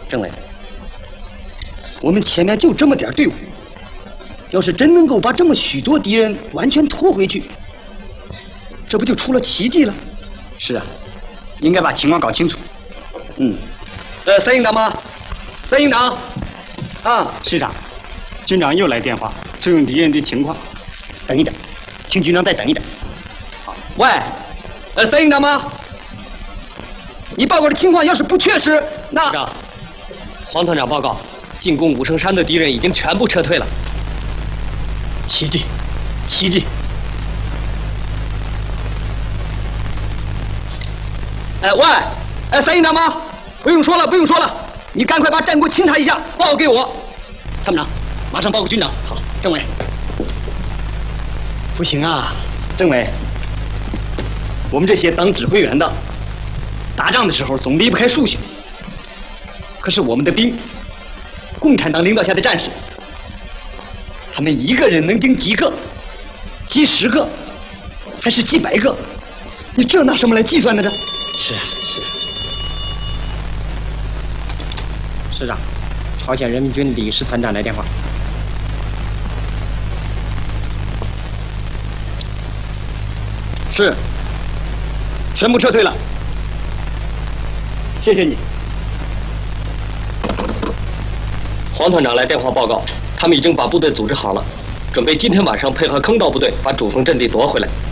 政委，我们前面就这么点队伍，要是真能够把这么许多敌人完全拖回去，这不就出了奇迹了？ 是啊，应该把情况搞清楚。 三营长吗？三营长，啊， 师长，军长又来电话，催问敌人的情况。 等一等，请军长再等一等。好，喂，三营长吗？你报告的情况要是不确实，那师长，黄团长报告，进攻武圣山的敌人已经全部撤退了。 奇迹，奇迹！喂，三营长吗？不用说了，不用说了，你赶快把战果清查一下，报告给我。参谋长，马上报告军长。好，政委。不行啊，政委，我们这些当指挥员的，打仗的时候总离不开数学。可是我们的兵，共产党领导下的战士，他们一个人能顶几个？几十个，还是几百个？你这拿什么来计算呢？这是啊，是啊。师长，朝鲜人民军李师团长来电话。 是，全部撤退了。谢谢你。 黄团长来电话报告，他们已经把部队组织好了，准备今天晚上配合坑道部队把主峰阵地夺回来。